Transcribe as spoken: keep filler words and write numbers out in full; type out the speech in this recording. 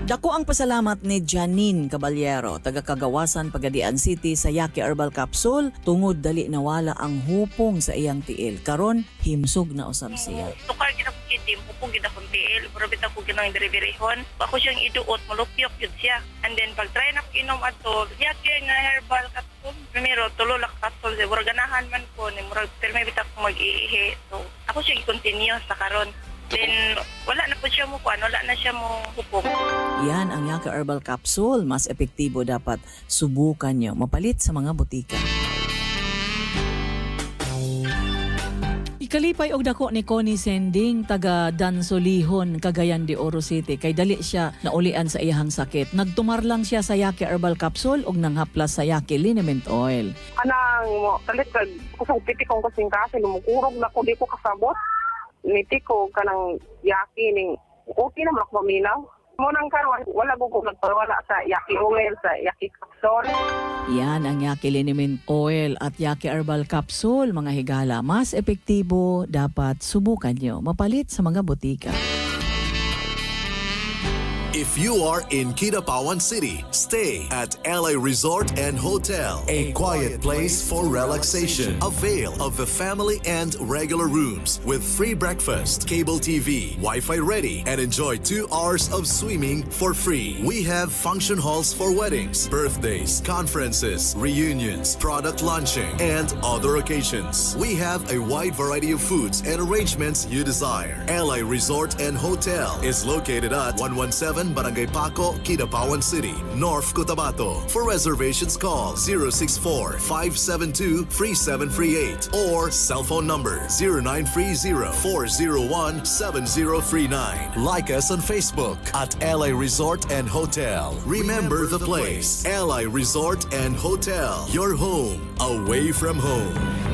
Dako ang pasalamat ni Janine Caballero, taga-Kagawasan, Pagadian City sa Yaki Herbal Capsule tungod dali nawala ang hupong sa iyang tiil. Karon himsog na usab siya. Tukar gid ako kitim, hupong gid akong tiil, pero bitaw ko ginang diri-dirihon. Ako siyang iduot, malupyok gid siya. And then pag try na ko inom ato, Yaki nga herbal capsule. Primero tulo la capsule, wala ganahan man ko ni murag permi bitaw ko mag-iihi. So ako siya i-continue sa karon. Then, wala na po siya mo kuan, wala na siya mo hupong. Yan ang Yaki Herbal Capsule. Mas epektibo, dapat subukan nyo. Mapalit sa mga butika. Ikalipay og dako ni Connie Sending, taga Dansolihon, Cagayan de Oro City. Kay dali siya naulian sa iyahang sakit. Nagtumar lang siya sa Yaki Herbal Capsule og nanghaplas sa Yaki Liniment Oil. Anang mo, talit ka, kusang piti kong kasing kasi, lumukurog na ko, di ko kasabot. Niti ko kanang Yaki ning okay naman ako maminaw. Munang karon wala ko ko nagpawala sa Yaki oil, sa Yaki capsule. Yan ang Yaki Liniment Oil at Yaki Herbal Capsule, mga higala. Mas epektibo, dapat subukan nyo. Mapalit sa mga butika. If you are in Kidapawan City, stay at L A Resort and Hotel, a quiet place for relaxation. Avail of the family and regular rooms with free breakfast, cable T V, Wi-Fi ready, and enjoy two hours of swimming for free. We have function halls for weddings, birthdays, conferences, reunions, product launching, and other occasions. We have a wide variety of foods and arrangements you desire. L A Resort and Hotel is located at one one seven Barangay Paco, Kidapawan City, North Cotabato. For reservations, call zero six four, five seven two, three seven three eight or cell phone number zero nine three zero, four zero one, seven zero three nine. Like us on Facebook at L A Resort and Hotel. Remember the place, L A Resort and Hotel, your home away from home.